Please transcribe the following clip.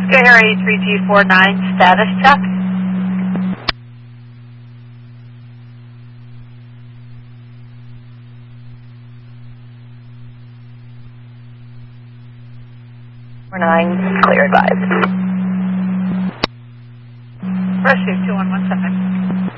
Sky 3349, status check. Clear advised. Rescue 2117.